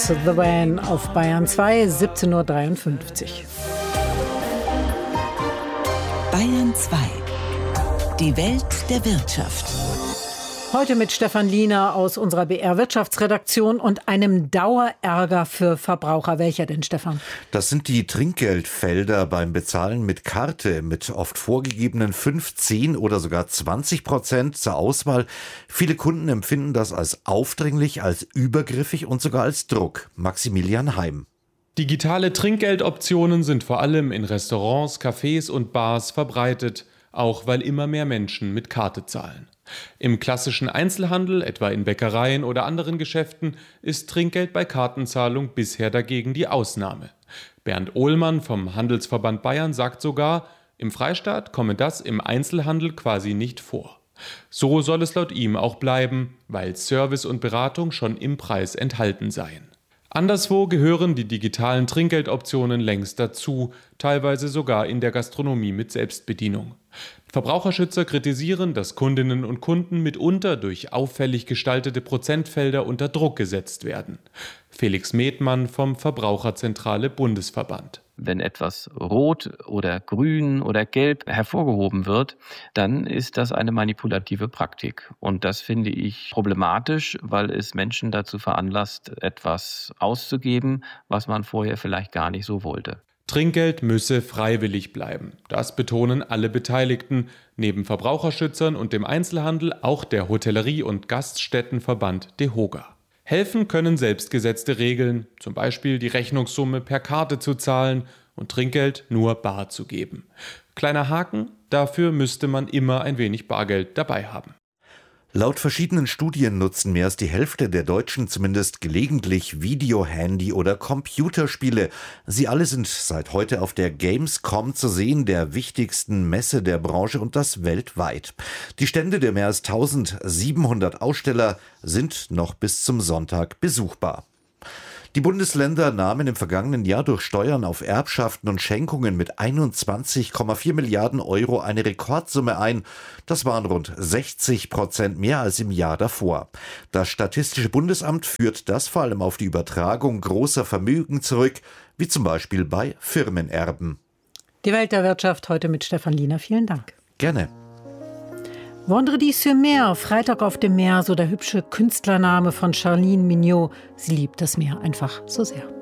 The Van auf Bayern 2, 17:53 Uhr. Bayern 2. Die Welt der Wirtschaft. Heute mit Stefan Liener aus unserer BR-Wirtschaftsredaktion und einem Dauerärger für Verbraucher. Welcher denn, Stefan? Das sind die Trinkgeldfelder beim Bezahlen mit Karte mit oft vorgegebenen 5, 10 oder sogar 20% zur Auswahl. Viele Kunden empfinden das als aufdringlich, als übergriffig und sogar als Druck. Maximilian Heim. Digitale Trinkgeldoptionen sind vor allem in Restaurants, Cafés und Bars verbreitet, auch weil immer mehr Menschen mit Karte zahlen. Im klassischen Einzelhandel, etwa in Bäckereien oder anderen Geschäften, ist Trinkgeld bei Kartenzahlung bisher dagegen die Ausnahme. Bernd Ohlmann vom Handelsverband Bayern sagt sogar, im Freistaat komme das im Einzelhandel quasi nicht vor. So soll es laut ihm auch bleiben, weil Service und Beratung schon im Preis enthalten seien. Anderswo gehören die digitalen Trinkgeldoptionen längst dazu, teilweise sogar in der Gastronomie mit Selbstbedienung. Verbraucherschützer kritisieren, dass Kundinnen und Kunden mitunter durch auffällig gestaltete Prozentfelder unter Druck gesetzt werden. Felix Methmann vom Verbraucherzentrale Bundesverband. Wenn etwas rot oder grün oder gelb hervorgehoben wird, dann ist das eine manipulative Praktik. Und das finde ich problematisch, weil es Menschen dazu veranlasst, etwas auszugeben, was man vorher vielleicht gar nicht so wollte. Trinkgeld müsse freiwillig bleiben. Das betonen alle Beteiligten, neben Verbraucherschützern und dem Einzelhandel auch der Hotellerie- und Gaststättenverband DEHOGA. Helfen können selbstgesetzte Regeln, zum Beispiel die Rechnungssumme per Karte zu zahlen und Trinkgeld nur bar zu geben. Kleiner Haken, dafür müsste man immer ein wenig Bargeld dabei haben. Laut verschiedenen Studien nutzen mehr als die Hälfte der Deutschen zumindest gelegentlich Video-, Handy- oder Computerspiele. Sie alle sind seit heute auf der Gamescom zu sehen, der wichtigsten Messe der Branche, und das weltweit. Die Stände der mehr als 1700 Aussteller sind noch bis zum Sonntag besuchbar. Die Bundesländer nahmen im vergangenen Jahr durch Steuern auf Erbschaften und Schenkungen mit 21,4 Milliarden Euro eine Rekordsumme ein. Das waren rund 60% mehr als im Jahr davor. Das Statistische Bundesamt führt das vor allem auf die Übertragung großer Vermögen zurück, wie zum Beispiel bei Firmenerben. Die Welt der Wirtschaft heute mit Stefan Liener. Vielen Dank. Gerne. Vendredi-sur-Mer, Freitag auf dem Meer, so der hübsche Künstlername von Charline Mignot. Sie liebt das Meer einfach so sehr.